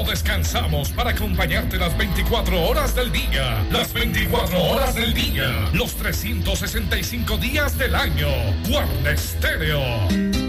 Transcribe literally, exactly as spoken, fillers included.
No descansamos para acompañarte las veinticuatro horas del día. Las veinticuatro horas del día. Los trescientos sesenta y cinco días del año. Guarda Estéreo.